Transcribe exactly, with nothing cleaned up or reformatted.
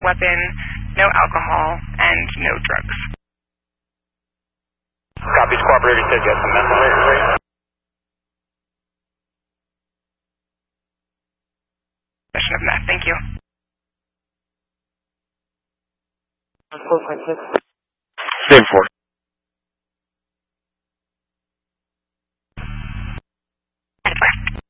weapon, no alcohol, and no drugs. Copies, cooperator said you had some mental history. Possession of meth, thank you. Same four.